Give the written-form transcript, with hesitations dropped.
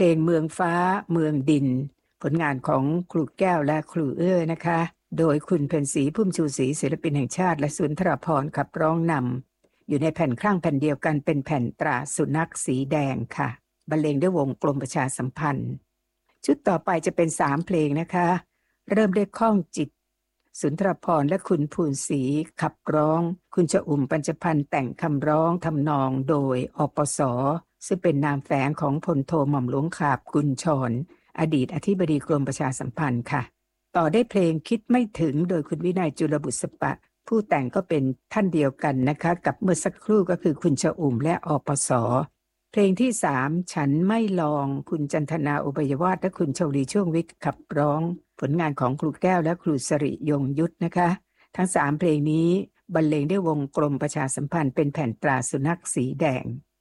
งเมืองฟ้าเมืองดินผลงานของครูแก้วและครูนะคะโดยคุณเพ็ญศรีพุ่มชูศรีศิลปินแห่งชาติและสุนทรภรณ์ขับร้องนำอยู่ในแผ่นครั่งแผ่นเดียวกันเป็นแผ่นตราสุนัขสีแดงค่ะบรรเลงด้วยวงกลมประชาสัมพันธ์ชุดต่อไปจะเป็น3เพลงนะคะเริ่มด้วยข้องจิตสุนทรภรณ์และคุณภูนศรีขับร้องคุณชอุ่มปัญจพันธ์แต่งคำร้องทำนองโดยอปส.ซึ่งเป็นนามแฝงของพลโทหม่อมหลวงขาบกุลชรอดีตอธิบดีกรมประชาสัมพันธ์ค่ะต่อได้เพลงคิดไม่ถึงโดยคุณวินัยจุลบุษปะผู้แต่งก็เป็นท่านเดียวกันนะคะกับเมื่อสักครู่ก็คือคุณชอุ่มและอปส.เพลงที่3ฉันไม่ลองคุณจันทนาอุบลวาทและคุณชลีช่วงวิทย์ขับร้องผลงานของครูแก้วและครูสริยงยุทธนะคะทั้ง3เพลงนี้บรรเลงด้วยวงกลมประชาสัมพันธ์เป็นแผ่นตราสุนัขสีแดง